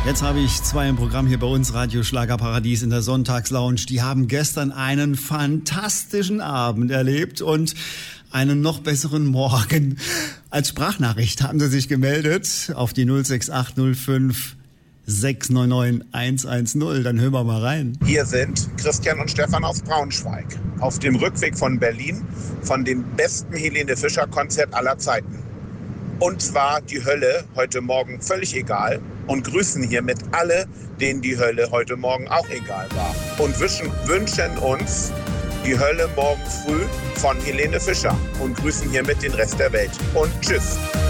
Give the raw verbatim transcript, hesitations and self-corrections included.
Jetzt habe ich zwei im Programm hier bei uns, Radio Schlagerparadies in der Sonntagslounge. Die haben gestern einen fantastischen Abend erlebt und einen noch besseren Morgen. Als Sprachnachricht haben sie sich gemeldet auf die null sechs acht null fünf sechs neun neun eins eins null. Dann hören wir mal rein. Hier sind Christian und Stefan aus Braunschweig. Auf dem Rückweg von Berlin von dem besten Helene Fischer Konzert aller Zeiten. Uns war die Hölle heute Morgen völlig egal und grüßen hiermit alle, denen die Hölle heute Morgen auch egal war. Und wünschen, wünschen uns die Hölle morgen früh von Helene Fischer und grüßen hiermit den Rest der Welt. Und tschüss.